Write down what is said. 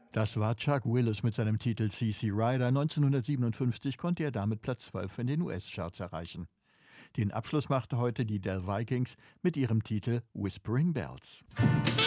Das war Chuck Willis mit seinem Titel CC Rider. 1957 konnte er damit Platz 12 in den US-Charts erreichen. Den Abschluss machte heute die Dell Vikings mit ihrem Titel Whispering Bells.